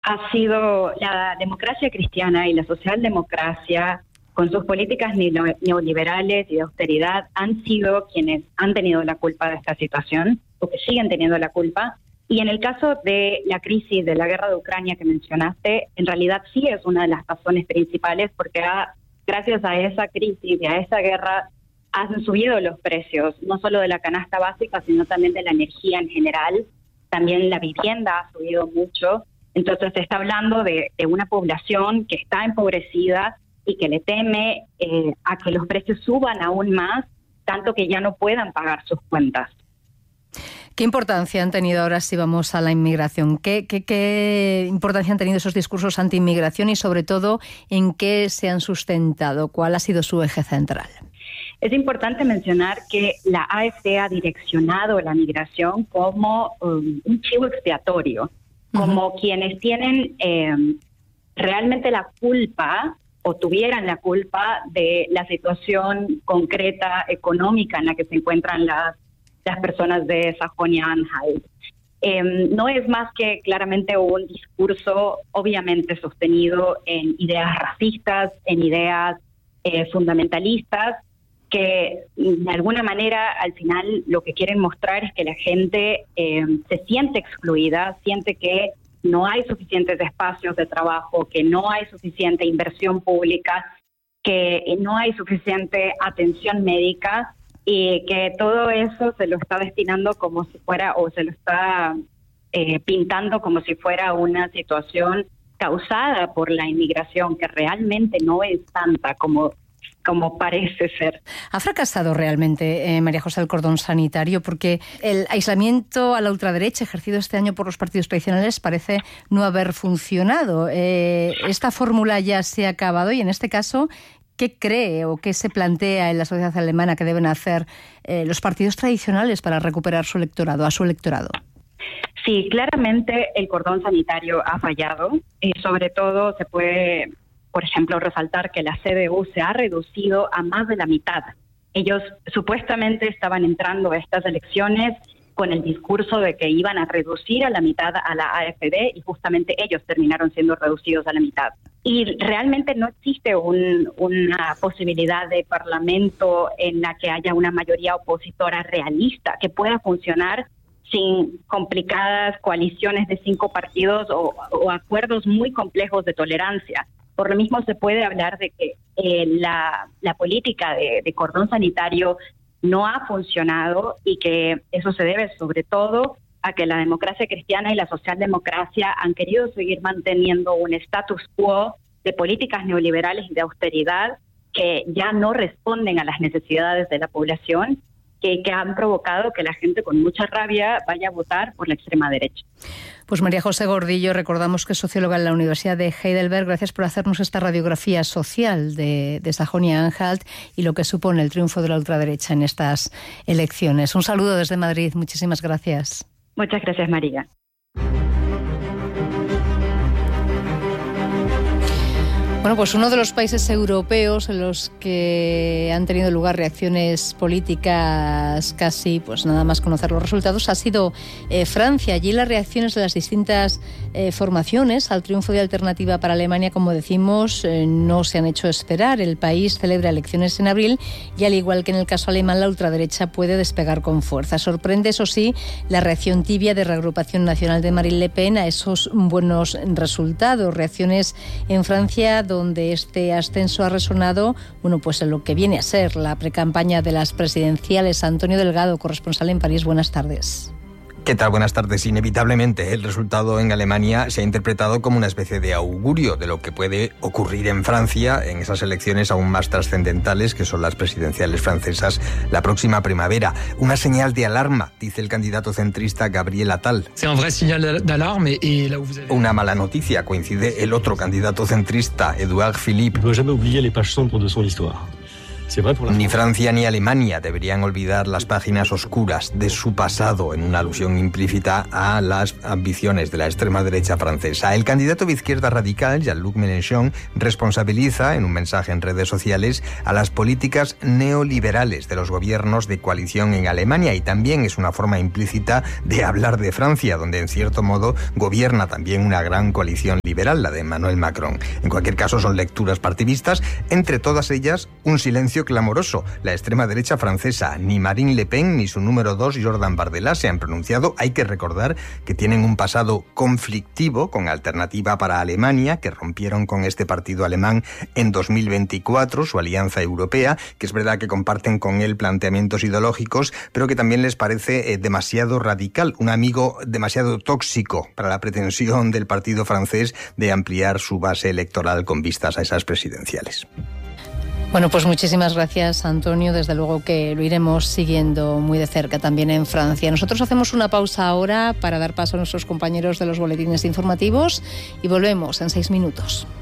ha sido la democracia cristiana y la socialdemocracia, con sus políticas neoliberales y de austeridad, han sido quienes han tenido la culpa de esta situación, o que siguen teniendo la culpa. Y en el caso de la crisis de la guerra de Ucrania que mencionaste, en realidad sí es una de las razones principales, porque gracias a esa crisis y a esa guerra han subido los precios, no solo de la canasta básica, sino también de la energía en general. También la vivienda ha subido mucho. Entonces se está hablando de una población que está empobrecida y que le teme a que los precios suban aún más, tanto que ya no puedan pagar sus cuentas. ¿Qué importancia han tenido ahora, si vamos a la inmigración? ¿Qué importancia han tenido esos discursos anti-inmigración y, sobre todo, en qué se han sustentado? ¿Cuál ha sido su eje central? Es importante mencionar que la AfD ha direccionado la migración como un chivo expiatorio, como quienes tienen realmente la culpa o tuvieran la culpa de la situación concreta económica en la que se encuentran las personas de Sajonia-Anhalt. No es más que claramente un discurso obviamente sostenido en ideas racistas, en ideas fundamentalistas, que de alguna manera al final lo que quieren mostrar es que la gente se siente excluida, siente que no hay suficientes espacios de trabajo, que no hay suficiente inversión pública, que no hay suficiente atención médica, y que todo eso se lo está destinando como si fuera, o se lo está pintando como si fuera una situación causada por la inmigración, que realmente no es tanta como parece ser. ¿Ha fracasado realmente, María José, el cordón sanitario? Porque el aislamiento a la ultraderecha ejercido este año por los partidos tradicionales parece no haber funcionado. Esta fórmula ya se ha acabado y, en este caso, ¿qué cree o qué se plantea en la sociedad alemana que deben hacer los partidos tradicionales para recuperar su electorado, a su electorado? Sí, claramente el cordón sanitario ha fallado y sobre todo se puede, por ejemplo, resaltar que la CDU se ha reducido a más de la mitad. Ellos supuestamente estaban entrando a estas elecciones con el discurso de que iban a reducir a la mitad a la AfD y justamente ellos terminaron siendo reducidos a la mitad. Y realmente no existe una posibilidad de parlamento en la que haya una mayoría opositora realista que pueda funcionar sin complicadas coaliciones de 5 partidos o acuerdos muy complejos de tolerancia. Por lo mismo se puede hablar de que la política de cordón sanitario no ha funcionado y que eso se debe sobre todo a que la democracia cristiana y la socialdemocracia han querido seguir manteniendo un status quo de políticas neoliberales y de austeridad que ya no responden a las necesidades de la población, que han provocado que la gente con mucha rabia vaya a votar por la extrema derecha. Pues María José Gordillo, recordamos que es socióloga en la Universidad de Heidelberg. Gracias por hacernos esta radiografía social de Sajonia-Anhalt y lo que supone el triunfo de la ultraderecha en estas elecciones. Un saludo desde Madrid. Muchísimas gracias. Muchas gracias, María. Bueno, pues uno de los países europeos en los que han tenido lugar reacciones políticas casi, pues nada más conocer los resultados, ha sido Francia. Allí las reacciones de las distintas formaciones al triunfo de Alternativa para Alemania, como decimos, no se han hecho esperar. El país celebra elecciones en abril y, al igual que en el caso alemán, la ultraderecha puede despegar con fuerza. Sorprende, eso sí, la reacción tibia de Reagrupación Nacional de Marine Le Pen a esos buenos resultados. Reacciones en Francia donde este ascenso ha resonado, bueno, pues en lo que viene a ser la precampaña de las presidenciales. Antonio Delgado, corresponsal en París, buenas tardes. ¿Qué tal? Buenas tardes. Inevitablemente, el resultado en Alemania se ha interpretado como una especie de augurio de lo que puede ocurrir en Francia en esas elecciones aún más trascendentales, que son las presidenciales francesas la próxima primavera. Una señal de alarma, dice el candidato centrista Gabriel Attal. Una mala noticia, coincide el otro candidato centrista, Édouard Philippe. Ni Francia ni Alemania deberían olvidar las páginas oscuras de su pasado, en una alusión implícita a las ambiciones de la extrema derecha francesa. El candidato de izquierda radical, Jean-Luc Mélenchon, responsabiliza en un mensaje en redes sociales a las políticas neoliberales de los gobiernos de coalición en Alemania, y también es una forma implícita de hablar de Francia, donde en cierto modo gobierna también una gran coalición liberal, la de Emmanuel Macron. En cualquier caso, son lecturas partidistas, entre todas ellas un silencio clamoroso. La extrema derecha francesa, ni Marine Le Pen ni su número 2, Jordan Bardella, se han pronunciado. Hay que recordar que tienen un pasado conflictivo con Alternativa para Alemania, que rompieron con este partido alemán en 2024, su alianza europea, que es verdad que comparten con él planteamientos ideológicos, pero que también les parece demasiado radical, un amigo demasiado tóxico para la pretensión del partido francés de ampliar su base electoral con vistas a esas presidenciales. Bueno, pues muchísimas gracias, Antonio. Desde luego que lo iremos siguiendo muy de cerca también en Francia. Nosotros hacemos una pausa ahora para dar paso a nuestros compañeros de los boletines informativos y volvemos en 6 minutos.